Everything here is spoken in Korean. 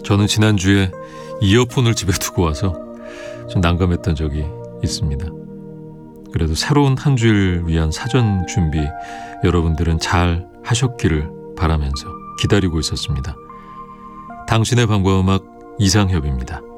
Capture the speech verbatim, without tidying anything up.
저는 지난주에 이어폰을 집에 두고 와서 좀 난감했던 적이 있습니다. 그래도 새로운 한 주를 위한 사전 준비 여러분들은 잘 하셨기를 바라면서 기다리고 있었습니다. 당신의 밤과 음악 이상협입니다.